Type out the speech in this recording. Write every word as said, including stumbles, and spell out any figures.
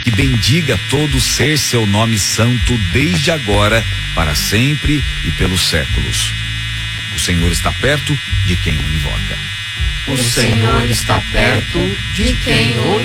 que bendiga todo ser seu nome santo desde agora, para sempre e pelos séculos. O Senhor está perto de quem o invoca. O Senhor está perto de quem o